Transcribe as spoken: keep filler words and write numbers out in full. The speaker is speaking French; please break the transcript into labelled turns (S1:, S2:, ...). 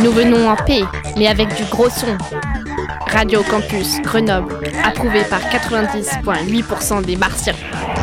S1: Nous venons en paix, mais avec du gros son. Radio Campus Grenoble, approuvé par quatre-vingt-dix virgule huit pour cent des Martiens.